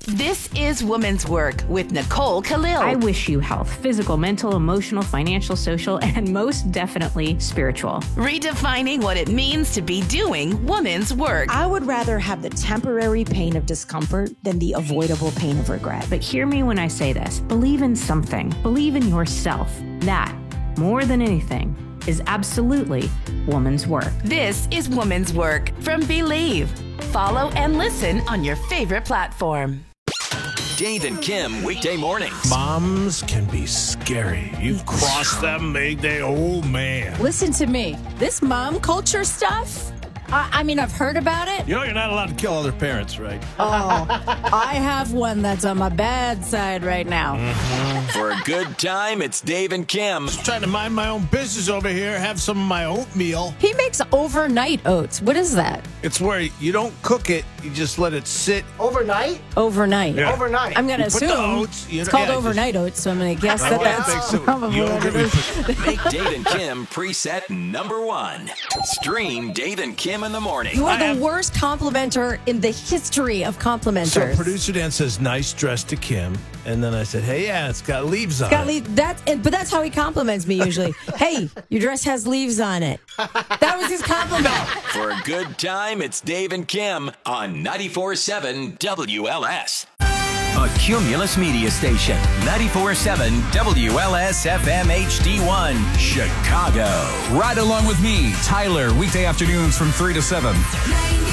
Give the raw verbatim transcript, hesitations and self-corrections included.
This is Woman's Work with Nicole Khalil. I wish you health, physical, mental, emotional, financial, social, and most definitely spiritual. Redefining what it means to be doing woman's work. I would rather have the temporary pain of discomfort than the avoidable pain of regret. But hear me when I say this. Believe in something. Believe in yourself. That, more than anything, is absolutely woman's work. This is Woman's Work from Believe. Follow and listen on your favorite platform. Dave and Kim, weekday mornings. Moms can be scary. You've crossed them, they, they, oh man. Listen to me. This mom culture stuff, I, I mean, I've heard about it. You know you're not allowed to kill other parents, right? Oh, I have one that's on my bad side right now. Mm-hmm. For a good time, it's Dave and Kim. Just trying to mind my own business over here, have some of my oatmeal. He makes overnight oats. What is that? It's where you don't cook it, you just let it sit. Overnight? Overnight. Yeah. Overnight. I'm going to You put the assume oats, you it's know- called yeah, overnight oats, so I'm going to guess I that like that's to make some probably what yogurt. it is. Make Dave and Kim preset number one. Stream Dave and Kim in the morning. You are I the have- worst complimenter in the history of So complimenters. producer Dan says, nice dress to Kim. And then I said, hey, yeah, it's got leaves on Got it. leave, that, and- but that's how he compliments me usually. Hey, your dress has leaves on it. That was his compliment. For a good time, it's Dave and Kim on ninety-four point seven W L S. A Cumulus Media Station, ninety-four point seven W L S F M H D one, Chicago. Ride along with me, Tyler, weekday afternoons from three to seven.